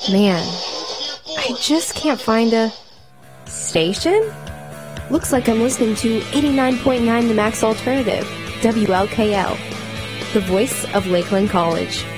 Man, I just can't find a station? Looks like I'm listening to 89.9 The Max Alternative, WLKL, the voice of Lakeland College.